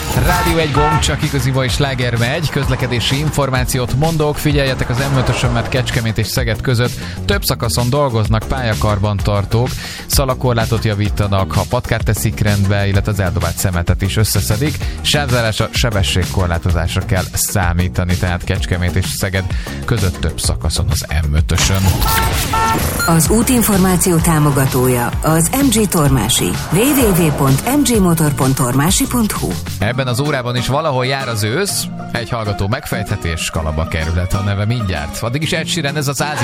Rádió egy gomb, csak igaziból is sláger megy. Közlekedési információt mondok, figyeljetek az M5-ösön, mert Kecskemét és Szeged között több szakaszon dolgoznak pályakarbantartók, szalakorlátot javítanak, ha patkát teszik rendbe, illetve az eldobált szemetet is összeszedik. Sávzárásra, sebességkorlátozásra kell számítani, tehát Kecskemét és Szeged között több szakaszon az M5-ösön. Az útinformáció támogatója az MG Tormási. www.mgmotor.tormási.hu. Ebben az órában is valahol jár az ősz, egy hallgató megfejthetés, kalapba kerülhet a neve mindjárt. Addig is Ed Sheeran, ez az